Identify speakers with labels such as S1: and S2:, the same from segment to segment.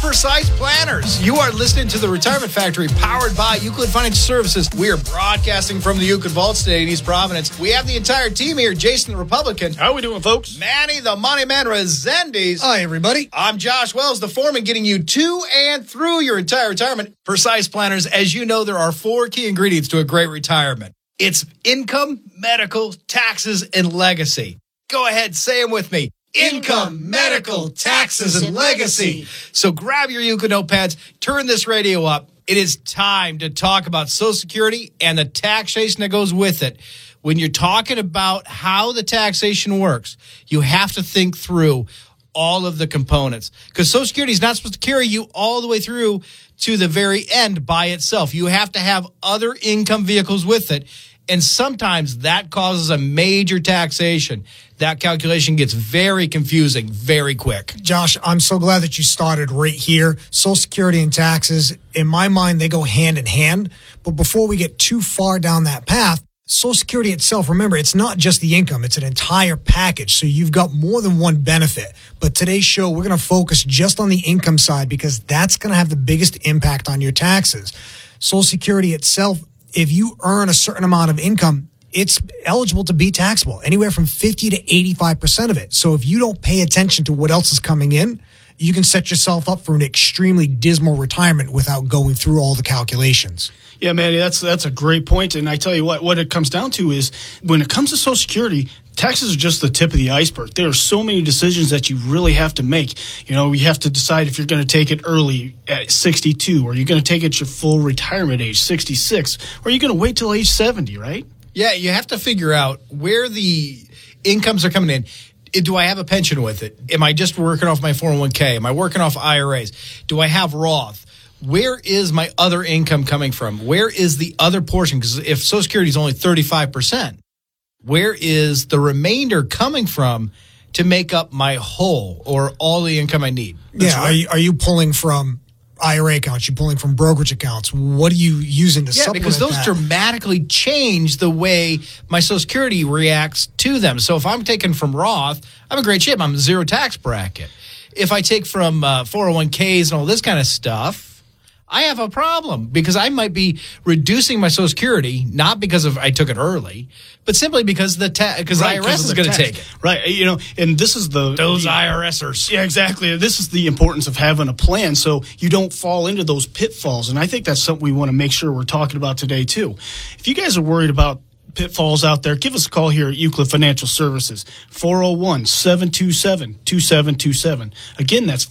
S1: Precise Planners. You are listening to the Retirement Factory, powered by Euclid Financial Services. We are broadcasting from the Euclid Vaults today in East Providence. We have the entire team here. Jason the Republican.
S2: How are we doing, folks?
S1: Manny the Money Man Resendiz.
S3: Hi, everybody.
S1: I'm Josh Wells, the foreman, getting you to and through your entire retirement. Precise Planners, as you know, there are 4 key ingredients to a great retirement. It's income, medical, taxes, and legacy. Go ahead, say them with me. Income, medical, taxes, and legacy. So grab your Euclid notepads, turn this radio up. It is time to talk about Social Security and the taxation that goes with it. When you're talking about how the taxation works, you have to think through all of the components, because Social Security is not supposed to carry you all the way through to the very end by itself. You have to have other income vehicles with it, and sometimes that causes a major taxation. That calculation gets very confusing very quick.
S3: Josh, I'm so glad that you started right here. Social Security and taxes, in my mind, they go hand in hand. But before we get too far down that path, Social Security itself, remember, it's not just the income. It's an entire package. So you've got more than one benefit. But today's show, we're going to focus just on the income side, because that's going to have the biggest impact on your taxes. Social Security itself, if you earn a certain amount of income, it's eligible to be taxable, anywhere from 50 to 85% of it. So if you don't pay attention to what else is coming in, you can set yourself up for an extremely dismal retirement without going through all the calculations.
S2: Yeah, Manny, that's a great point. And I tell you what it comes down to is when it comes to Social Security, taxes are just the tip of the iceberg. There are so many decisions that you really have to make. You know, you have to decide if you're going to take it early at 62, or you're going to take it at your full retirement age, 66, or you're going to wait till age 70, right?
S1: Yeah, you have to figure out where the incomes are coming in. Do I have a pension with it? Am I just working off my 401k? Am I working off IRAs? Do I have Roth? Where is my other income coming from? Where is the other portion? Because if Social Security is only 35%, where is the remainder coming from to make up my whole or all the income I need?
S3: Are you pulling from IRA accounts? You pulling from brokerage accounts? What are you using to supplement
S1: because those
S3: that?
S1: dramatically change the way my Social Security reacts to them. So if I'm taking from Roth, I'm in great shape. I'm zero tax bracket. If I take from 401ks and all this kind of stuff, I have a problem, because I might be reducing my Social Security, not because of I took it early, but simply because IRS is going to take it.
S2: Right. You know, and this is those
S1: IRSers.
S2: Yeah, exactly. This is the importance of having a plan so you don't fall into those pitfalls. And I think that's something we want to make sure we're talking about today, too. If you guys are worried about pitfalls out there, give us a call here at Euclid Financial Services, 401-727-2727. Again, that's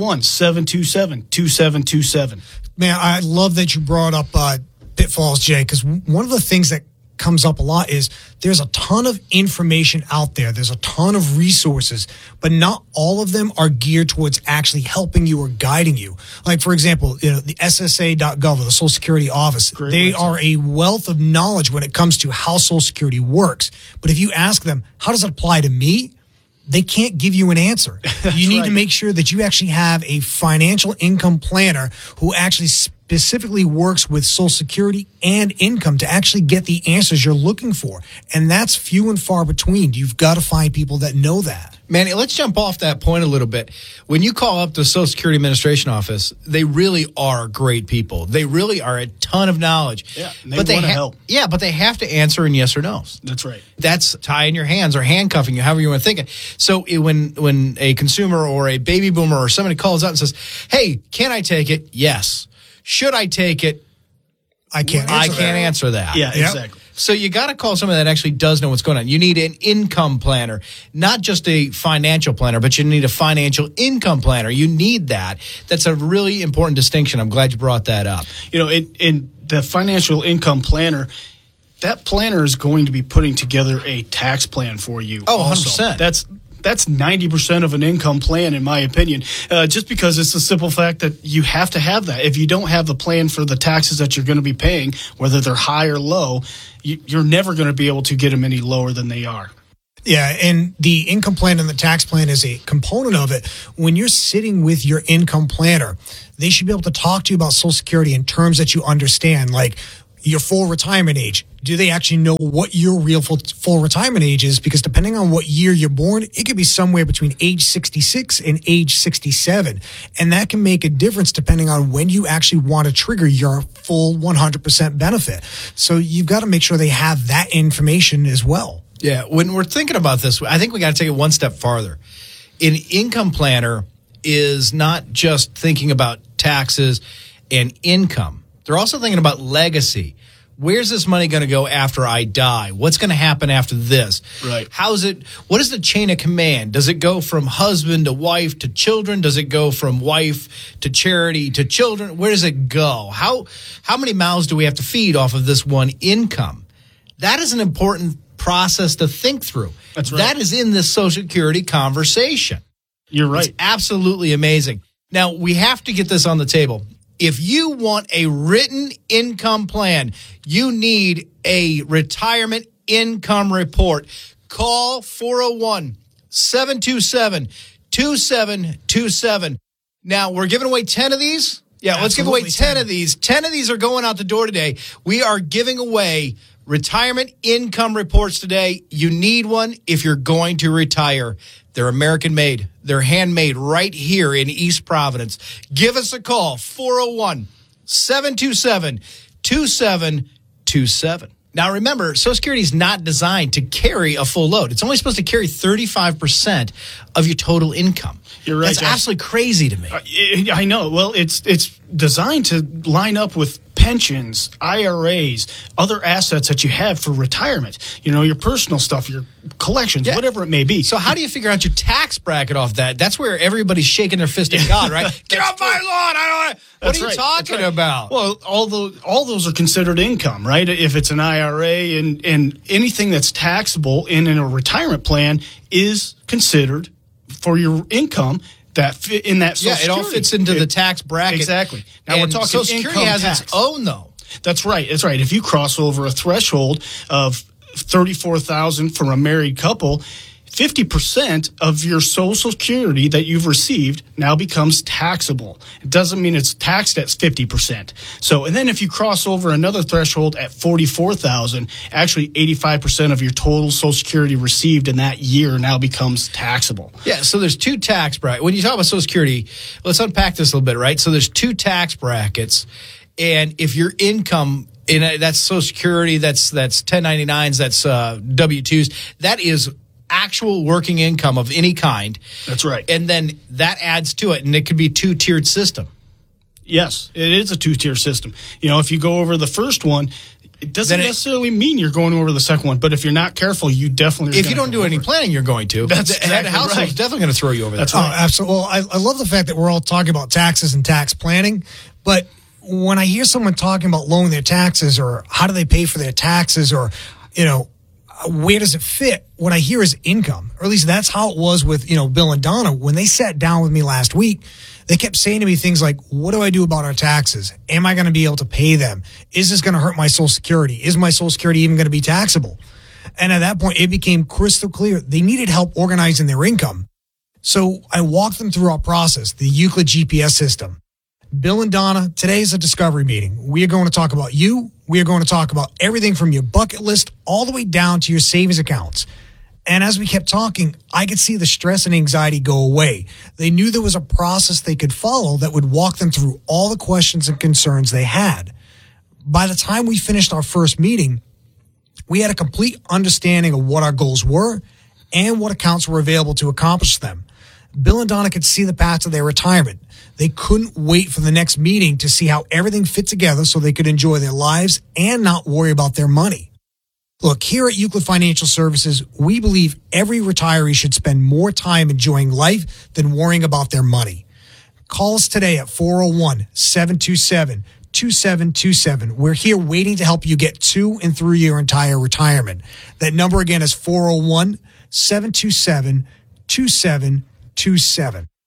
S2: 401-727-2727.
S3: Man, I love that you brought up pitfalls, Jay, because one of the things that comes up a lot is there's a ton of information out there. There's a ton of resources, but not all of them are geared towards actually helping you or guiding you. Like, for example, the SSA.gov, or the Social Security Office, they are a wealth of knowledge when it comes to how Social Security works. But if you ask them, how does it apply to me? They can't give you an answer. You need to make sure that you actually have a financial income planner who actually specifically works with Social Security and income to actually get the answers you're looking for. And that's few and far between. You've got to find people that know that.
S1: Manny, let's jump off that point a little bit. When you call up the Social Security Administration office, they really are great people. They really are a ton of knowledge.
S2: Yeah, and they want to help.
S1: Yeah, but they have to answer in yes or no's.
S2: That's right.
S1: That's tying your hands or handcuffing you, however you want to think it. So when a consumer or a baby boomer or somebody calls out and says, hey, can I take it? Yes. Should I take it?
S3: I can't
S1: answer that.
S2: Yeah, exactly.
S1: So you got to call someone that actually does know what's going on. You need an income planner, not just a financial planner, but you need a financial income planner. You need that. That's a really important distinction. I'm glad you brought that up.
S2: You know, in the financial income planner, that planner is going to be putting together a tax plan for you.
S1: Oh,
S2: also.
S1: 100%.
S2: That's 90% of an income plan, in my opinion, just because it's the simple fact that you have to have that. If you don't have the plan for the taxes that you're going to be paying, whether they're high or low, you're never going to be able to get them any lower than they are.
S3: Yeah, and the income plan and the tax plan is a component of it. When you're sitting with your income planner, they should be able to talk to you about Social Security in terms that you understand, like your full retirement age. do they actually know what your real full retirement age is? Because depending on what year you're born, it could be somewhere between age 66 and age 67. And that can make a difference depending on when you actually want to trigger your full 100% benefit. So you've got to make sure they have that information as well.
S1: Yeah, when we're thinking about this, I think we got to take it one step farther. An income planner is not just thinking about taxes and income. They're also thinking about legacy. Where's this money going to go after I die? What's going to happen after this?
S2: Right.
S1: What is the chain of command? Does it go from husband to wife to children? Does it go from wife to charity to children? Where does it go? How many mouths do we have to feed off of this one income? That is an important process to think through.
S2: That's right.
S1: That is in this Social Security conversation.
S2: You're right.
S1: It's absolutely amazing. Now, we have to get this on the table. If you want a written income plan, you need a retirement income report. Call 401-727-2727. Now, we're giving away 10 of these. Yeah, let's give away 10 of these. 10 of these are going out the door today. We are giving away retirement income reports today. You need one if you're going to retire. They're American made. They're handmade right here in East Providence. Give us a call, 401-727-2727. Now, remember, Social Security is not designed to carry a full load. It's only supposed to carry 35% of your total income.
S2: You're right.
S1: That's
S2: Josh.
S1: absolutely crazy to me.
S2: I know. Well, it's designed to line up with pensions, IRAs, other assets that you have for retirement. You know, your personal stuff, your collections, whatever it may be.
S1: So how do you figure out your tax bracket off that? That's where everybody's shaking their fist at God, right? Get off my lawn! What are you talking about?
S2: Well, all those are considered income, right? If it's an IRA and anything that's taxable in a retirement plan is considered for your income. That fit in that Social
S1: Security. It all fits into the tax bracket.
S2: Exactly. Now we're talking
S1: Social Security has
S2: tax.
S1: its own, though.
S2: That's right. That's right. If you cross over a threshold of $34,000 from a married couple, 50% of your Social Security that you've received now becomes taxable. It doesn't mean it's taxed at 50%. So, and then if you cross over another threshold at $44,000, actually 85% of your total Social Security received in that year now becomes taxable.
S1: Yeah, so there's two tax brackets. When you talk about Social Security, let's unpack this a little bit, right? So there's two tax brackets, and if your income that's Social Security, that's 1099s, that's W-2s, that is actual working income of any kind.
S2: That's right.
S1: And then that adds to it, and it could be a two-tiered system.
S2: Yes, it is a two-tier system. You know, if you go over the first one, it doesn't necessarily mean you're going over the second one, but if you're not careful, you definitely are.
S1: If you don't do any planning, you're going to.
S2: That's exactly
S1: the household is definitely going to throw you over that.
S3: Oh, absolutely. Well, I love the fact that we're all talking about taxes and tax planning, but when I hear someone talking about lowering their taxes or how do they pay for their taxes or, you know, where does it fit? What I hear is income, or at least that's how it was with, Bill and Donna. When they sat down with me last week, they kept saying to me things like, what do I do about our taxes? Am I going to be able to pay them? Is this going to hurt my Social Security? Is my Social Security even going to be taxable? And at that point, it became crystal clear. They needed help organizing their income. So I walked them through our process, the Euclid GPS system. Bill and Donna, today is a discovery meeting. We are going to talk about you. We are going to talk about everything from your bucket list all the way down to your savings accounts. And as we kept talking, I could see the stress and anxiety go away. They knew there was a process they could follow that would walk them through all the questions and concerns they had. By the time we finished our first meeting, we had a complete understanding of what our goals were and what accounts were available to accomplish them. Bill and Donna could see the path to their retirement. They couldn't wait for the next meeting to see how everything fit together so they could enjoy their lives and not worry about their money. Look, here at Euclid Financial Services, we believe every retiree should spend more time enjoying life than worrying about their money. Call us today at 401-727-2727. We're here waiting to help you get to and through your entire retirement. That number again is 401-727-2727.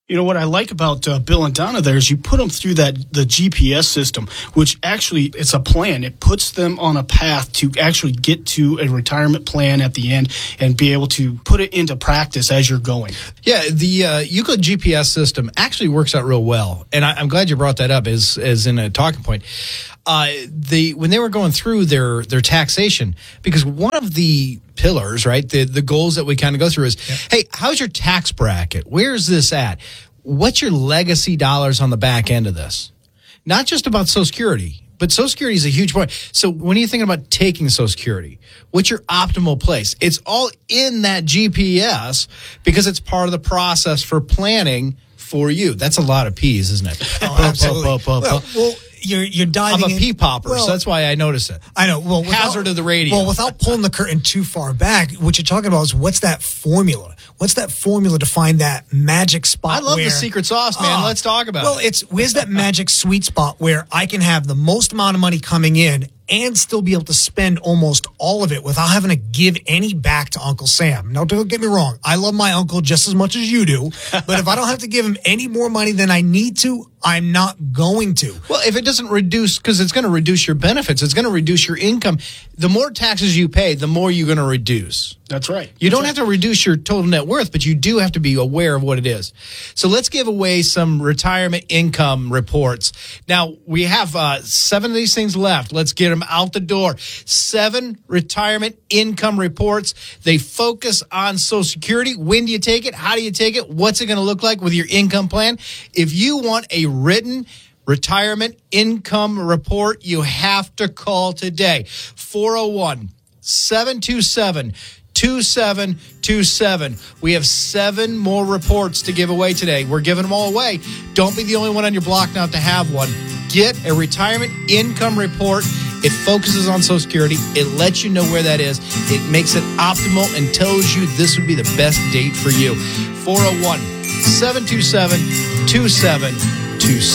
S2: You know what I like about Bill and Donna there is you put them through the GPS system, which actually it's a plan. It puts them on a path to actually get to a retirement plan at the end and be able to put it into practice as you're going.
S1: Yeah, the Euclid GPS system actually works out real well, and I'm glad you brought that up as in a talking point. When they were going through their taxation, because one of the pillars, right, the goals that we kind of go through is, hey, how's your tax bracket? Where's this at? What's your legacy dollars on the back end of this? Not just about Social Security, but Social Security is a huge point. So when are you thinking about taking Social Security? What's your optimal place? It's all in that GPS because it's part of the process for planning for you. That's a lot of P's, isn't it?
S3: Oh, absolutely. Well, you're diving.
S1: I'm a pea popper, so that's why I notice it.
S3: I know. Well,
S1: hazard of the radio.
S3: Well, without pulling the curtain too far back, what you're talking about is what's that formula? What's that formula to find that magic spot?
S1: I love the secret sauce, man. Let's talk about it.
S3: Well, where's that magic sweet spot where I can have the most amount of money coming in and still be able to spend almost all of it without having to give any back to Uncle Sam. Now, don't get me wrong. I love my uncle just as much as you do. But if I don't have to give him any more money than I need to, I'm not going to.
S1: Well, if it doesn't reduce, because it's going to reduce your benefits, it's going to reduce your income. The more taxes you pay, the more you're going to reduce.
S2: That's right.
S1: You don't have to reduce your total net worth, but you do have to be aware of what it is. So let's give away some retirement income reports. Now, we have 7 of these things left. Let's get them out the door. 7 retirement income reports. They focus on Social Security. When do you take it? How do you take it? What's it going to look like with your income plan? If you want a written retirement income report, you have to call today. 401-727-2727. We have 7 more reports to give away today. We're giving them all away. Don't be the only one on your block not to have one. Get a retirement income report. It focuses on Social Security. It lets you know where that is. It makes it optimal and tells you this would be the best date for you. 401-727-2727.